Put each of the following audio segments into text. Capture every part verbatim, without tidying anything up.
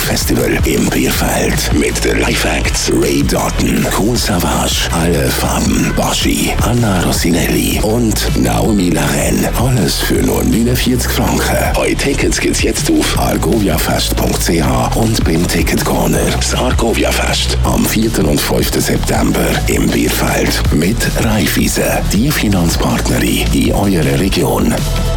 Festival im Bierfeld mit den Live-Acts Ray Doughton, Kool Savas, Alle Farben, Baschi, Anna Rossinelli und Naomi Laren. Alles für nur neunundvierzig Franken. Eure Tickets gibt's jetzt auf argoviafest punkt c h und beim Ticket Corner. Das Argovia Fest am vierten und fünften September im Bierfeld mit Raiffeisen, die Finanzpartnerin in eurer Region.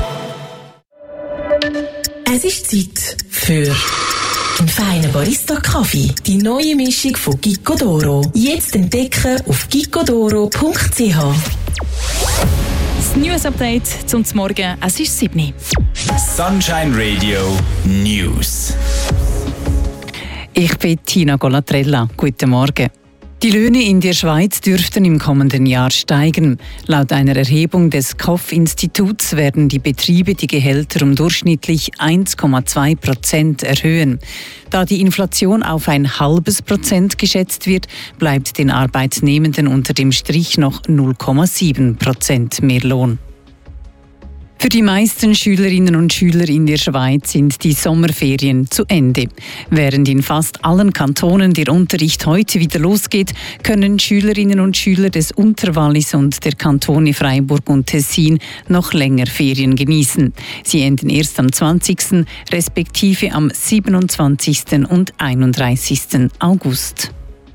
Es ist Zeit für einen feinen Barista-Kaffee. Die neue Mischung von Gicco d'Oro. Jetzt entdecken auf gicco doro punkt c h. Das News-Update zum Morgen. Es ist sieben. Sunshine Radio News. Ich bin Tina Golatrella. Guten Morgen. Die Löhne in der Schweiz dürften im kommenden Jahr steigen. Laut einer Erhebung des K O F-Instituts werden die Betriebe die Gehälter um durchschnittlich eins Komma zwei Prozent erhöhen. Da die Inflation auf ein halbes Prozent geschätzt wird, bleibt den Arbeitnehmenden unter dem Strich noch null Komma sieben Prozent mehr Lohn. Für die meisten Schülerinnen und Schüler in der Schweiz sind die Sommerferien zu Ende. Während in fast allen Kantonen der Unterricht heute wieder losgeht, können Schülerinnen und Schüler des Unterwallis und der Kantone Freiburg und Tessin noch länger Ferien genießen. Sie enden erst am zwanzigsten respektive am siebenundzwanzigsten und einunddreißigsten August.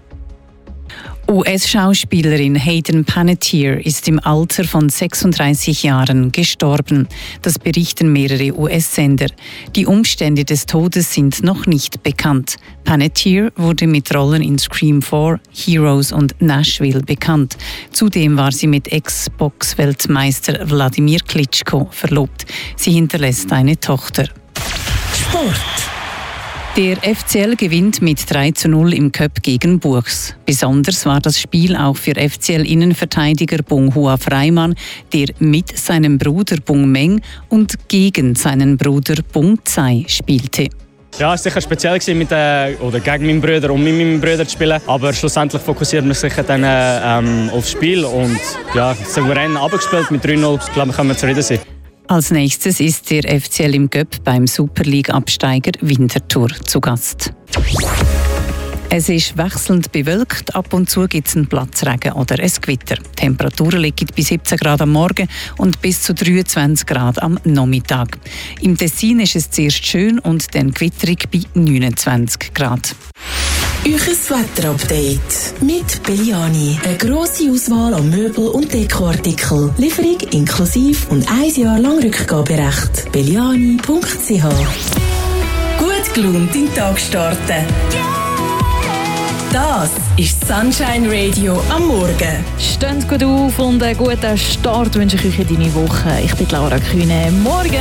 U S-Schauspielerin Hayden Panettiere ist im Alter von sechsunddreißig Jahren gestorben. Das berichten mehrere U S-Sender. Die Umstände des Todes sind noch nicht bekannt. Panettiere wurde mit Rollen in Scream vier, Heroes und Nashville bekannt. Zudem war sie mit Ex-Box-Weltmeister Wladimir Klitschko verlobt. Sie hinterlässt eine Tochter. Sport. Der F C L gewinnt mit drei zu null im Cup gegen Buchs. Besonders war das Spiel auch für F C L-Innenverteidiger Bung Hua Freimann, der mit seinem Bruder Bung Meng und gegen seinen Bruder Bung Tsai spielte. Ja, es war sicher speziell mit, äh, oder gegen meinen Bruder und mit meinem Bruder zu spielen. Aber schlussendlich fokussiert man sich dann ähm, aufs Spiel und ja, souverän abgespielt mit drei null. Ich glaube, wir können zufrieden sein. Als nächstes ist der F C L im Cup beim Super League-Absteiger Winterthur zu Gast. Es ist wechselnd bewölkt, ab und zu gibt es einen Platzregen oder ein Gewitter. Die Temperaturen liegen bei siebzehn Grad am Morgen und bis zu dreiundzwanzig Grad am Nachmittag. Im Tessin ist es zuerst schön und dann gewitterig bei neunundzwanzig Grad. Euches Wetterupdate mit Belliani. Eine grosse Auswahl an Möbel- und Dekoartikeln. Lieferung inklusive und ein Jahr lang Rückgaberecht. belliani punkt c h. Gut gelaunt in den Tag starten. Das ist Sunshine Radio am Morgen. Steht gut auf und einen guten Start wünsche ich euch in deine Woche. Ich bin Laura Kühne. Morgen!